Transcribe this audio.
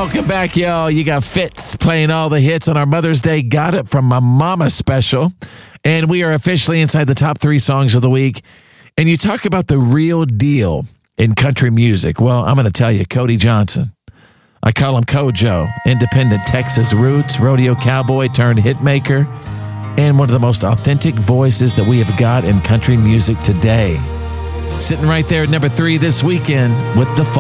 Welcome back, y'all. You got Fitz playing all the hits on our Mother's Day Got It from My Mama special. And we are officially inside the top 3 songs of the week. And you talk about the real deal in country music. Well, I'm going to tell you, Cody Johnson. I call him Kojo, independent Texas roots, rodeo cowboy turned hitmaker, and one of the most authentic voices that we have got in country music today. Sitting right there at number 3 this weekend with The Fall.